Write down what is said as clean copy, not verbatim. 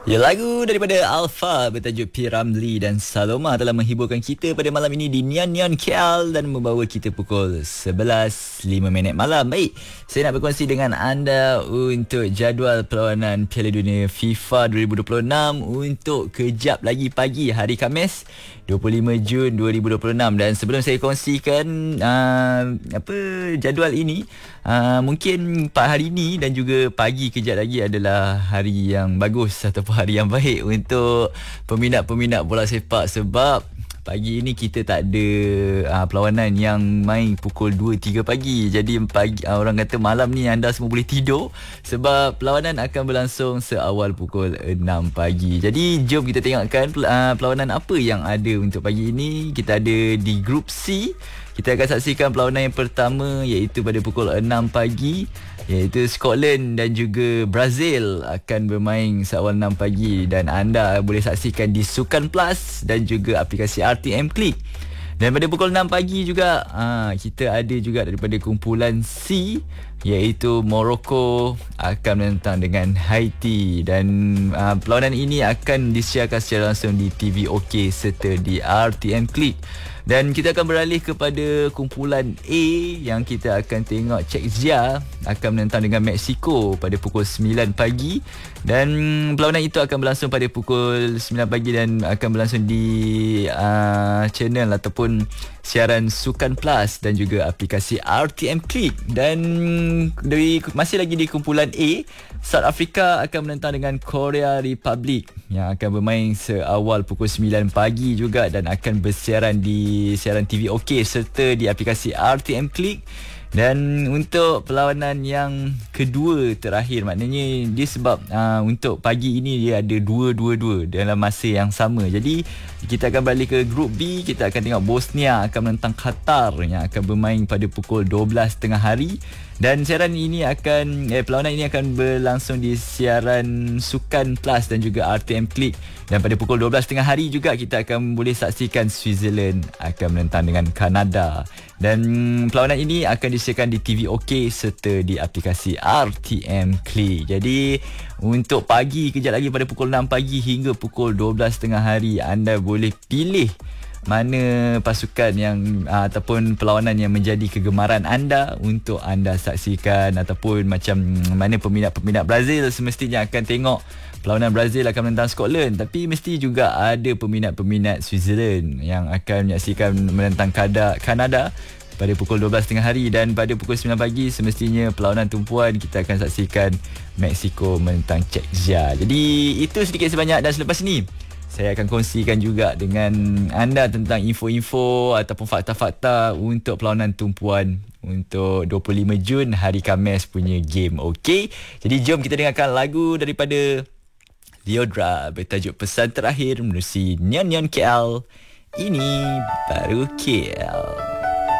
Ya, lagu daripada Alpha bertajuk P. Ramlee dan Saloma telah menghiburkan kita pada malam ini di Nyan Nyan KL dan membawa kita pukul 11.05 malam. Baik, saya nak berkongsi dengan anda untuk jadual perlawanan Piala Dunia FIFA 2026 untuk kejap lagi pagi hari Khamis 25 Jun 2026. Dan sebelum saya kongsikan jadual ini, mungkin hari ini dan juga pagi kejap lagi adalah hari yang bagus ataupun hari yang baik untuk peminat-peminat bola sepak, sebab pagi ini kita tak ada perlawanan yang main pukul 2-3 pagi. Jadi pagi, orang kata malam ni anda semua boleh tidur sebab perlawanan akan berlangsung seawal pukul 6 pagi. Jadi jom kita tengokkan perlawanan apa yang ada untuk pagi ini. Kita ada di Grup C. Kita akan saksikan perlawanan yang pertama iaitu pada pukul 6 pagi, iaitu Scotland dan juga Brazil akan bermain seawal 6 pagi dan anda boleh saksikan di Sukan Plus dan juga aplikasi RTM Click. Dan pada pukul 6 pagi juga kita ada juga daripada kumpulan C, iaitu Morocco akan menentang dengan Haiti, dan perlawanan ini akan disiarkan secara langsung di TV OK serta di RTM Click. Dan kita akan beralih kepada kumpulan A yang kita akan tengok Czechia akan menentang dengan Mexico pada pukul 9 pagi. Dan perlawanan itu akan berlangsung pada pukul 9 pagi dan akan berlangsung di channel ataupun siaran Sukan Plus dan juga aplikasi RTM Click. Dan masih lagi di kumpulan A, South Africa akan menentang dengan Korea Republic yang akan bermain seawal pukul 9 pagi juga dan akan bersiaran di siaran TV OK serta di aplikasi RTM Click. Dan untuk perlawanan yang kedua terakhir, maknanya dia sebab untuk pagi ini dia ada 2-2-2 dalam masa yang sama. Jadi kita akan balik ke Grup B. Kita akan tengok Bosnia akan menentang Qatar yang akan bermain pada pukul 12.30 hari. Dan siaran ini perlawanan ini akan berlangsung di siaran Sukan Plus dan juga RTM Click. Dan pada pukul 12.30 hari juga kita akan boleh saksikan Switzerland akan menentang dengan Kanada. Dan perlawanan ini akan disiarkan di TV OK serta di aplikasi RTM Click. Jadi untuk pagi kejap lagi pada pukul 6 pagi hingga pukul 12.30 hari, anda boleh pilih mana pasukan yang ataupun perlawanan yang menjadi kegemaran anda untuk anda saksikan, ataupun macam mana peminat-peminat Brazil semestinya akan tengok perlawanan Brazil akan menentang Scotland, tapi mesti juga ada peminat-peminat Switzerland yang akan menyaksikan menentang Kanada pada pukul 12.30 hari. Dan pada pukul 9 pagi semestinya perlawanan tumpuan kita akan saksikan Mexico menentang Czechia. Jadi itu sedikit sebanyak, dan selepas ini saya akan kongsikan juga dengan anda tentang info-info ataupun fakta-fakta untuk perlawanan tumpuan untuk 25 Jun hari Khamis punya game. Okey, jadi jom kita dengarkan lagu daripada Leodra bertajuk Pesan Terakhir menerusi Nyan Nyan KL. Ini baru KL.